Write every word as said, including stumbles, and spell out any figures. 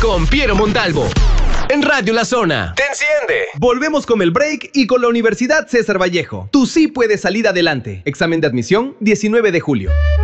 con Piero Montalvo. En Radio La Zona. ¡Te enciende! Volvemos con el break y con la Universidad César Vallejo. Tú sí puedes salir adelante. Examen de admisión, diecinueve de julio.